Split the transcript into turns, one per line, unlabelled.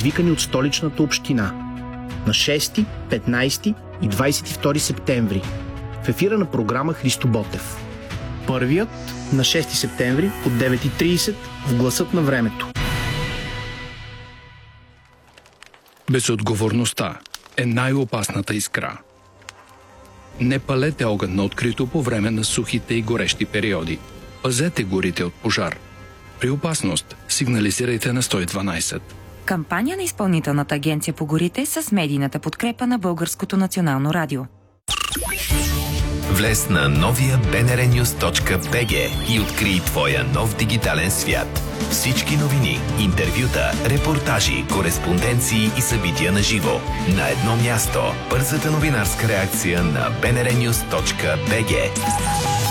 предизвикани от столичната община. На 6, 15 и 22 септември в ефира на програма Христо Ботев. Първият на 6 септември от 9:30 в Гласът на времето.
Безотговорността е най-опасната искра. Не палете огън на открито по време на сухите и горещи периоди. Пазете горите от пожар. При опасност сигнализирайте на 112.
Кампания на Изпълнителната агенция по горите с медийната подкрепа на Българското национално радио.
Влез на новия bnrnews.bg и открий твоя нов дигитален свят. Всички новини, интервюта, репортажи, кореспонденции и събития на живо. На едно място. Бързата новинарска реакция на bnrnews.bg.